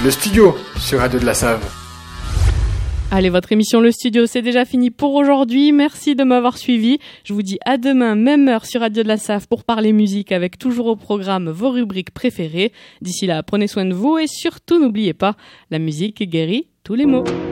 Le studio sur Radio de la Save. Allez, votre émission Le Studio, c'est déjà fini pour aujourd'hui. Merci de m'avoir suivi. Je vous dis à demain, même heure sur Radio de la Save pour parler musique avec toujours au programme vos rubriques préférées. D'ici là, prenez soin de vous et surtout n'oubliez pas, la musique guérit tous les maux.